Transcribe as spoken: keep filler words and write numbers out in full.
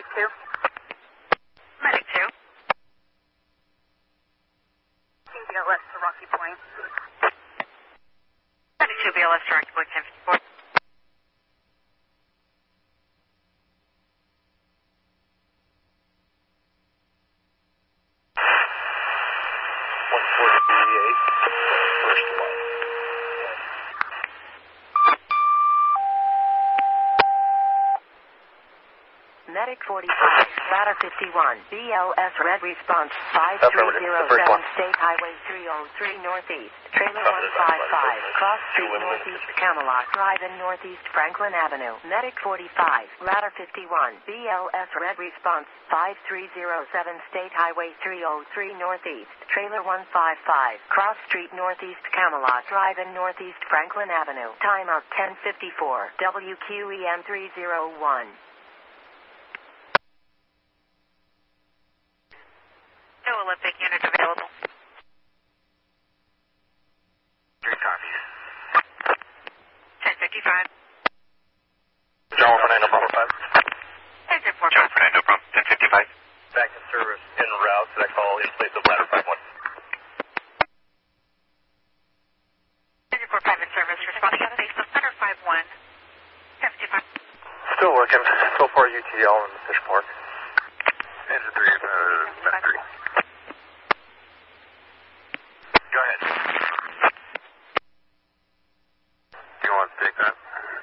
two. Medic two. B L S to Rocky Point. Medic two, B L S to Rocky Point, ten fifty-four. one forty-eight, first one. Medic forty-five, ladder fifty-one, B L S red response five three zero seven, State Highway three oh three Northeast, trailer one five five, Cross Street Northeast, Camelot Drive in Northeast Franklin Avenue. Medic forty-five, ladder fifty-one, B L S red response five three zero seven, State Highway three oh three Northeast, trailer one five five, Cross Street Northeast, Camelot Drive in Northeast Franklin Avenue. Timeout ten fifty-four, W Q E M three oh one. No Olympic unit available. Three copies. ten fifty-five. John Fernando, Bravo five. ten four. John Fernando, Bravo ten fifty-five. Back in service en route. Did I call in place of ladder five one? ten four five in service. Responding in place of ladder five one. ten fifty-five. Still working. So far U T L in the fish park. Engine three, uh, Met three.